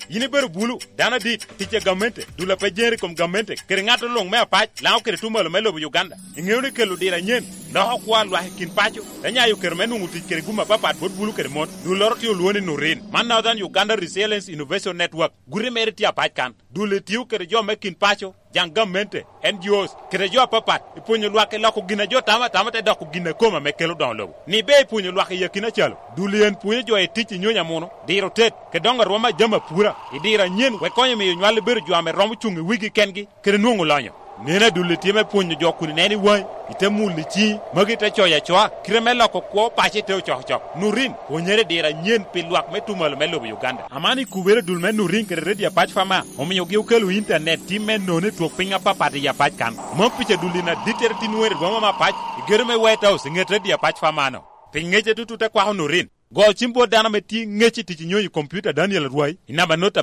yini ber bulu dana dit tiche gamente dula pejeri kom gamente kere ngato long me apach lao kere tumalo melo Uganda ingewni kelu dira nyen no kwa lwa kin pacho danya yu kere menu nguti kere guma papat bot bulu kere mon du lorti luoni nurin man Northern Uganda Resilience Innovation Network guri meriti apach kan dule tiu kere jo mekin pacho jang gamente NGOs kere jo papat ipunyo lwa ke lako gina jo tama te dako gina koma mekelu don lobo ni be ipunyo lwa ke yakina chalo dulien punyo jo etiti nyonya mono diro tet ke donga roma jama pura idira nyen we konye me nywale ber jo ame romu chungi wigi kengi kere nungu lonyo nena dule tieme punyo jo kuni neni wai itemuli chi magita choya choa kireme lako kwa pache teo chok nurin ponyere dira nyen pilwak metumalo melo Uganda amani kubere dulme nurin kere redi ya pach fama ominyo giukelu internet time none tuok pinga papati ya pach kan mampiche dulina diter tinuere goma ma pach igereme White House nget redi ya pach fama no pingeche tututa kwa nurin go chimbo dana meti ngechi tichinyo computer Daniel Ruai inaba nota